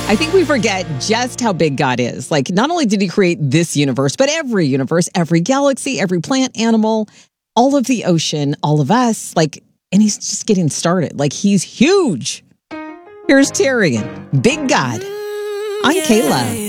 I think we forget just how big God is. Like, not only did he create this universe, but every universe, every galaxy, every plant, animal, all of the ocean, all of us. Like, and he's just getting started. Like, he's huge. Here's Tyrion, Big God. I'm Kayla.